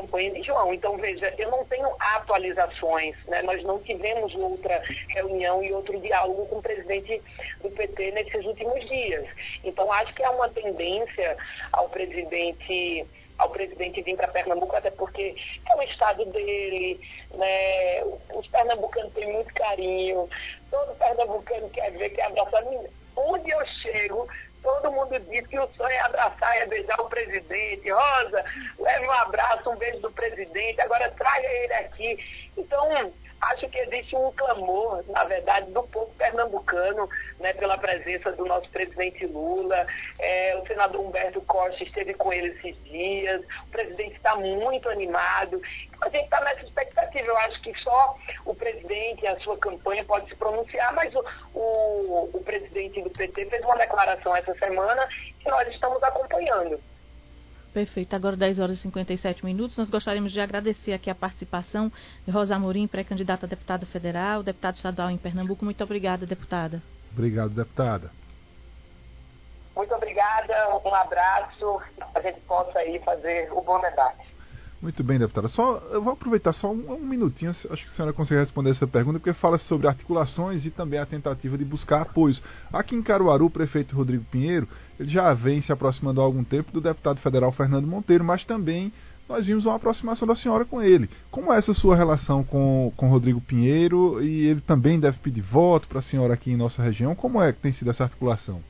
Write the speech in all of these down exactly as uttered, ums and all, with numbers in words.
campanha de João. Então, veja, eu não tenho atualizações, né? Nós não tivemos outra reunião e outro diálogo com o presidente do P T nesses últimos dias. Então, acho que há uma tendência ao presidente... ao presidente vir para Pernambuco, até porque é o estado dele, né? Os pernambucanos têm muito carinho, todo pernambucano quer ver, quer abraçar. Onde eu chego, todo mundo diz que o sonho é abraçar, é beijar o presidente. Rosa, leve um abraço, um beijo do presidente, agora traga ele aqui. Então, acho que existe um clamor, na verdade, do povo pernambucano, né, pela presença do nosso presidente Lula. É, o senador Humberto Costa esteve com ele esses dias. O presidente está muito animado. Então, a gente está nessa expectativa. Eu acho que só o presidente e a sua campanha pode se pronunciar, mas o, o, o presidente do P T fez uma declaração essa semana que nós estamos acompanhando. Perfeito. Agora dez horas e cinquenta e sete minutos. Nós gostaríamos de agradecer aqui a participação de Rosa Amorim, pré-candidata a deputada federal, deputada estadual em Pernambuco. Muito obrigada, deputada. Obrigado, deputada. Muito obrigada, um abraço, a gente possa aí fazer o bom debate. Muito bem, deputada. Só, eu vou aproveitar só um, um minutinho, acho que a senhora consegue responder essa pergunta, porque fala sobre articulações e também a tentativa de buscar apoios. Aqui em Caruaru, o prefeito Rodrigo Pinheiro, ele já vem se aproximando há algum tempo do deputado federal Fernando Monteiro, mas também nós vimos uma aproximação da senhora com ele. Como é essa sua relação com o Rodrigo Pinheiro? E ele também deve pedir voto para a senhora aqui em nossa região. Como é que tem sido essa articulação?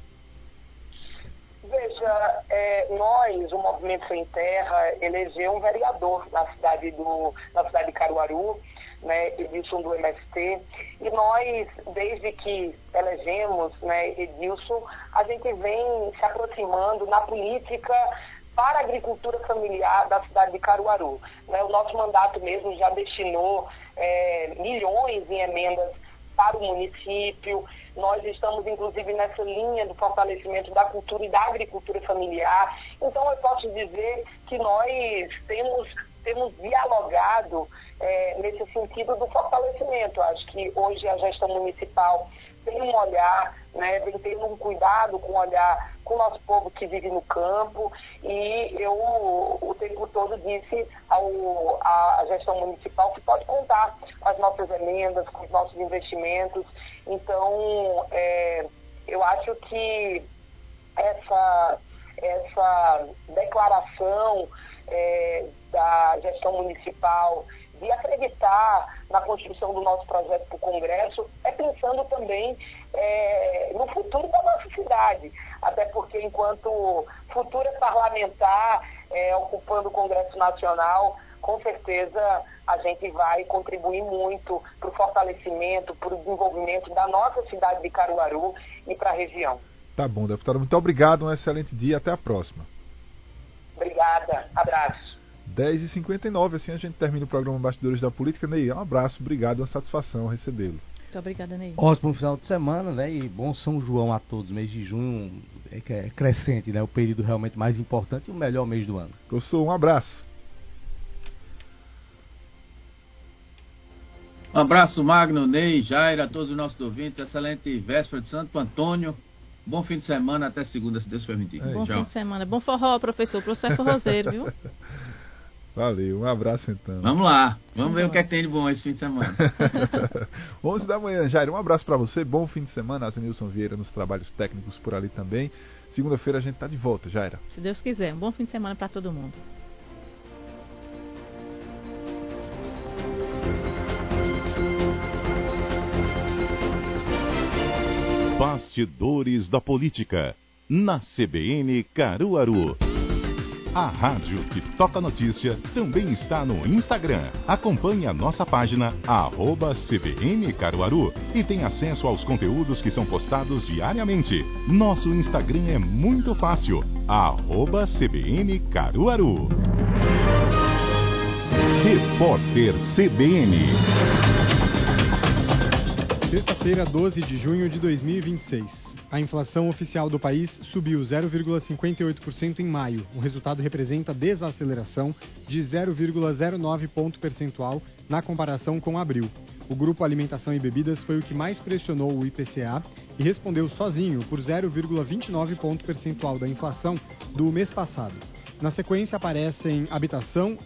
Veja, é, nós, o Movimento Sem Terra, elegeu um vereador na cidade, do, na cidade de Caruaru, né, Edilson do M S T, e nós, desde que elegemos, né, Edilson, a gente vem se aproximando na política para a agricultura familiar da cidade de Caruaru. Né, o nosso mandato mesmo já destinou é, milhões em emendas para o município. Nós estamos, inclusive, nessa linha do fortalecimento da cultura e da agricultura familiar. Então, eu posso dizer que nós temos, temos dialogado é, nesse sentido do fortalecimento. Acho que hoje a gestão municipal tem um olhar, né, vem tendo um cuidado com o olhar com o nosso povo que vive no campo, e eu o tempo todo disse ao, à gestão municipal que pode contar com as nossas emendas, com os nossos investimentos. Então, é, eu acho que essa, essa declaração é, da gestão municipal de acreditar na construção do nosso projeto para o Congresso é pensando também é, no futuro da nossa cidade. Até porque, enquanto futura parlamentar, é, ocupando o Congresso Nacional, com certeza a gente vai contribuir muito para o fortalecimento, para o desenvolvimento da nossa cidade de Caruaru e para a região. Tá bom, deputada. Muito obrigado, um excelente dia. Até a próxima. Obrigada. Abraço. dez e cinquenta e nove, assim a gente termina o programa Bastidores da Política. Ney, um abraço, obrigado, uma satisfação recebê-lo. Muito obrigada, Ney. Ótimo final de semana, né? E bom São João a todos. Mês de junho é, é crescente, né? O período realmente mais importante e o melhor mês do ano. Professor, um abraço. Um abraço, Magno, Ney, Jair, a todos os nossos ouvintes. Excelente véspera de Santo Antônio. Bom fim de semana, até segunda, se Deus permitir. Bom Tchau. fim de semana. Bom forró, professor. O professor é forrozeiro, viu? Valeu, um abraço então. Vamos lá, vamos ver o que é que tem de bom esse fim de semana. onze da manhã, Jair, um abraço para você, bom fim de semana. Azenilson Vieira nos trabalhos técnicos por ali também. Segunda-feira a gente tá de volta, Jaira. Se Deus quiser, um bom fim de semana para todo mundo. Bastidores da Política, na C B N Caruaru. A rádio que toca notícia também está no Instagram. Acompanhe a nossa página, arroba C B N Caruaru, e tem acesso aos conteúdos que são postados diariamente. Nosso Instagram é muito fácil, arroba C B N Caruaru. Repórter C B N. Sexta-feira, doze de junho de dois mil e vinte e seis. A inflação oficial do país subiu zero vírgula cinquenta e oito por cento em maio. O resultado representa desaceleração de zero vírgula zero nove ponto percentual na comparação com abril. O grupo Alimentação e Bebidas foi o que mais pressionou o I P C A e respondeu sozinho por zero vírgula vinte e nove ponto percentual da inflação do mês passado. Na sequência aparecem habitação,